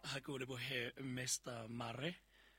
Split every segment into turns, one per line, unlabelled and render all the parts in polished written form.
ha ke o lebohe Mr Mare.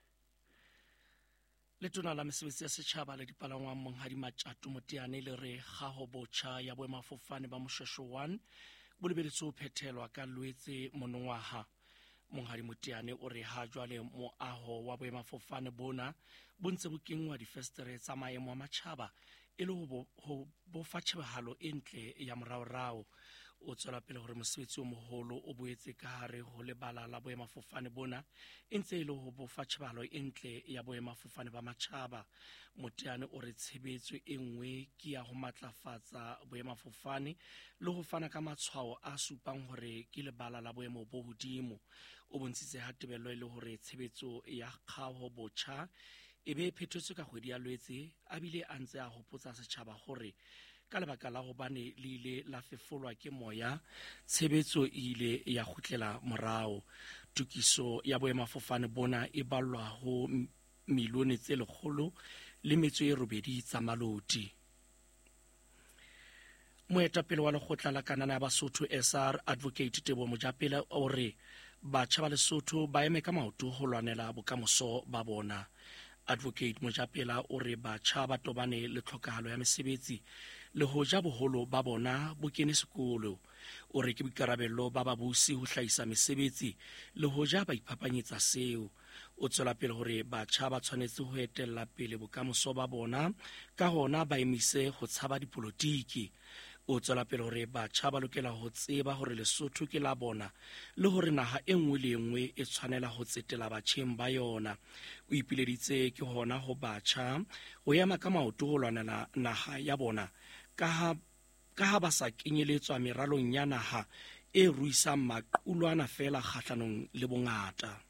Letona la mesebetsi ya setjhaba le dipalangwang Monghadi Matjatu Moteane le re kgaho botjha ya boemafofane ba Moshweshwe 1 bo lebeletswe ho phethelwa ka Loetse monongwaha. Monghadi Moteane o re ha jwale moaho wa boemafofane bona bo ntse bo kengwa difestere tsa maemo a matjhaba e le ho bofa tjhebahalo e ntle ya moraorao. O tswela pele hore mosebetsi o moholo o boetse ka hare ho lebala la boemafofane bona e ntse e le ho bofa tjhebahalo e ntle ya boemafofane ba matjhaba. Moteane o re tshebetso e nngwe ke ya ho matlafatsa boemafofane le ho fana ka matshwao a supang hore ke lebala la boemo bo hodimo. O bontshitse ha tebello e le hore tshebetso ya kgaho botjha e be phethetswe ka kgwedi ya Loetse, a bile a ntse a hopotsa setjhaba hore ka lebaka la hobane le ile la fefolwa ke moya, tshebetso e ile ya kgutlela morao. Tokiso ya boemafofane bona e ballwa ho milione tse 108 tsa maloti. Moetapele wa lekgotla la kanana ya Basotho SR Advocate Teboho Mojapele o re batjha ba Lesotho ba eme ka maoto ho lwanela bokamoso ba bona. Advocate Mojapela o re batjha ba tobane le tlhokahalo ya mesebetsi le hoja boholo ba bona bo kene sekolo. O re ke boikarabello ba babusi ho hlahisa mesebetsi le hoja ba iphapanyetsa seo. O tswela pele hore batjha ba tshwanetse ho etella pele bokamoso ba bona ka hona ba emise ho tshaba dipolotiki. O tswela pele hore batjha ba lokela ho tseba hore Lesotho ke la bona le hore naha e nngwe le nngwe e tshwanela ho tsetela batjheng ba yona. O ipileditse ke hona ho batjha ho ema ka maoto ho lwanela naha ya bona ka ha ba sa kenyeletswa meralong ya naha e ruisang maqulwana fela kgahlanong le bongata.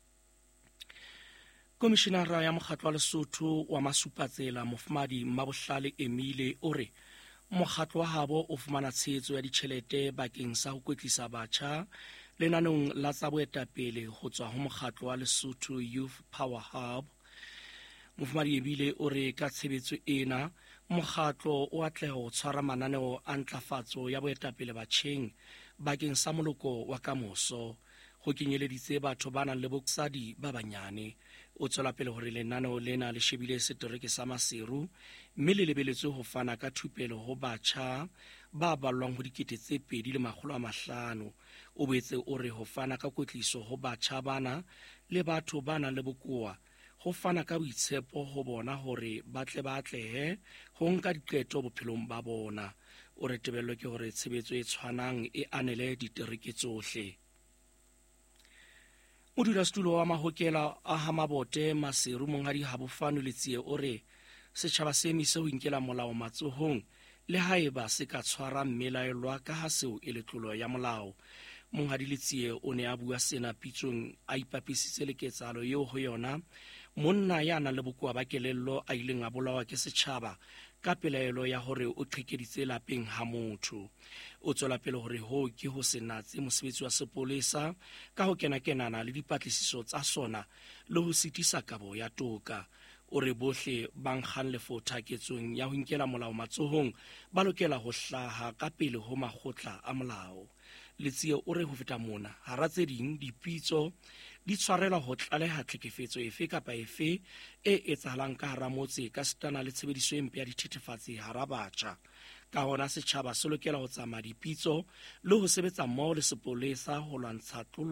Komishenara ya Mokgatlo wa Lesotho wa Masupatsela Mofumahadi Mmabohlale Emile o re mokgatlo wa habo o fumana tshehetso ya ditjhelete bakeng sa ho kwetlisa batjha lenanong la tsa boetapele ho tswa ho mokgatlo wa Lesotho Youth Power Hub. Mofumahadi Emile o re ka tshebetso ena mokgatlo o atleha ho tshwara mananeo a ntlafatso ya boetapele batjheng bakeng sa moloko wa kamoso ho kenyeleditse batho ba nang le boksadi ba banyane. O tswela pele hore lenaneo lena le shebile setereke sa Maseru mme le lebeletswe ho fana ka thupelo ho batjha ba ballwang ho 2,500. O boetse o re ho fana ka kwetliso ho batjha bana le batho ba nang le bokowa ho fana ka boitshepo ho bona hore ba tle ba atlehe ho nka diqeto bophelong ba bona. O re tebello ke hore tshebetso e tshwanang e anele ditereke tsohle. Modulasetulo wa Mahokela a Hamabote Maseru Monghadi Habofano Letsie o re setjhaba se emise ho inkela molao matsohong le haeba se ka tshwara mmelaelwa ka ha seo e le tlolo ya molao. Monghadi Letsie o ne a bua sena pitsong a ipapisitse le ketsahalo eo ho yona monna ya nang le bokowa ba kelello a ileng a bolawa ke setjhaba ka pelaelo ya hore o qhekeditse lapeng ha motho. O tswela pele hore ho ke ho se natse mosebetsi wa sepolesa ka ho kenakenana le dipatlisiso tsa sona le ho sitisa kabo ya toka. O re bohle ba nkgang lefotha ketsong ya ho inkela molao matsohong ba lokela ho hlaha ka pele ho makgotla a molao. Letsie o re ho feta mona hara tse ding dipitso di tshwarelwa ho tlaleha tlhekefetso efe kapa efe e etsahalang ka hara motse ka setana le tshebediso e mpe ya dithethefatsi hara batjha. Ka hona setjhaba se lokela ho tsamaya dipitso le ho sebetsa mmoho le sepolesa ho lwantsha tlolo